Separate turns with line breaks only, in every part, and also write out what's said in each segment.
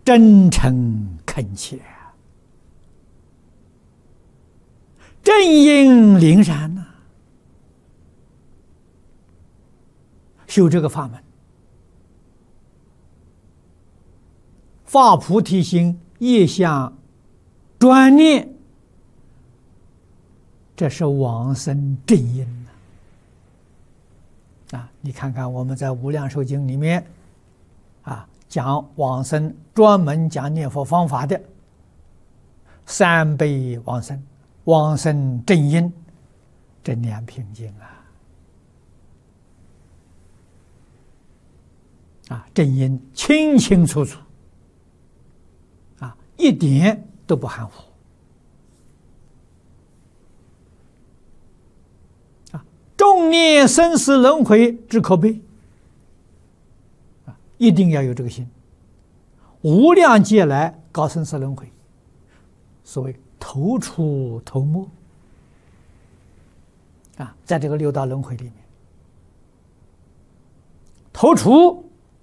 真诚恳切，正因凛然呐。修这个法门，发菩提心，业相专念，这是往生正因呐。你看看我们在《无量寿经》里面讲往生，专门讲念佛方法的三辈往生、往生正因这两品经正因清清楚楚一点都不含糊重念生死轮回之可悲一定要有这个心。无量劫来搞生死轮回，所谓头出头没在这个六道轮回里面，头出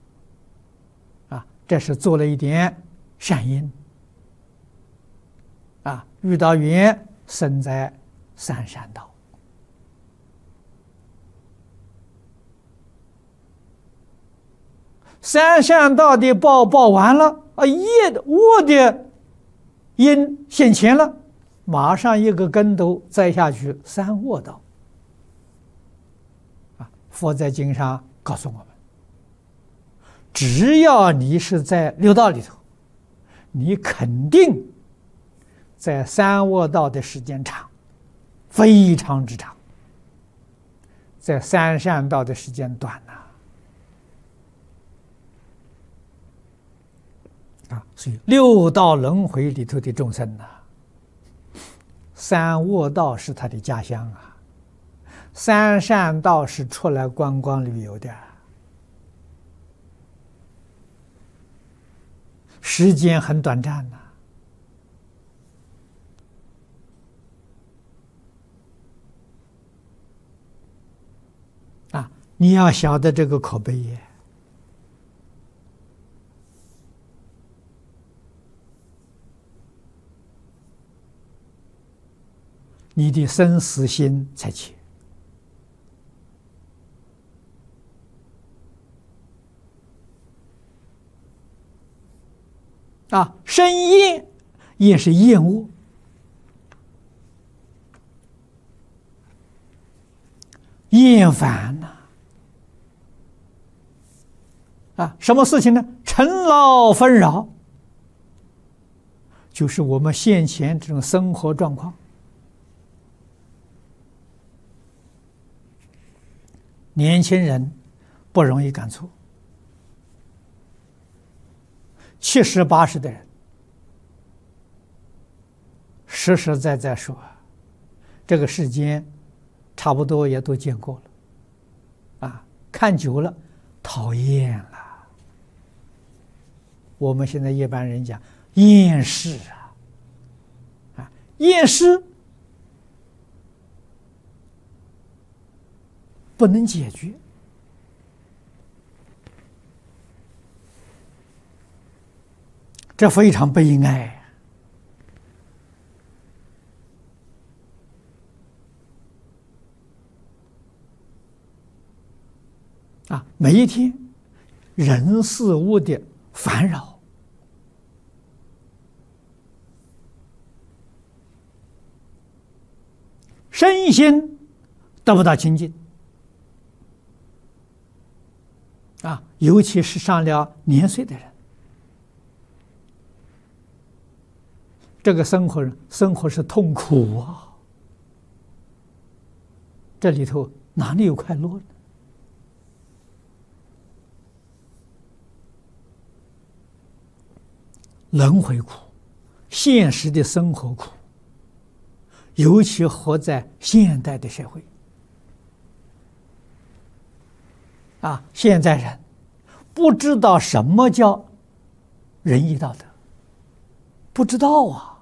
这是做了一点善因遇到缘生在三善道，三善道的报完了恶的因现前了，马上一个跟头栽下去三恶道佛在经上告诉我们，只要你是在六道里头，你肯定在三恶道的时间长，非常之长，在三善道的时间短所以六道轮回里头的众生三恶道是他的家乡三善道是出来观光旅游的，时间很短暂你要晓得这个可悲耶你的生死心才切生厌也是厌恶，厌烦什么事情呢？尘劳纷扰，就是我们现前这种生活状况。年轻人不容易感触，70、80的人，实实在在说，这个世间差不多也都见过了，看久了讨厌了。我们现在一般人讲厌世厌世不能解决，这非常悲哀每一天人事物的烦扰，身心得不到清净尤其是上了年岁的人，这个生活是痛苦这里头哪里有快乐呢？轮回苦，现实的生活苦，尤其活在现代的社会现在人不知道什么叫仁义道德，不知道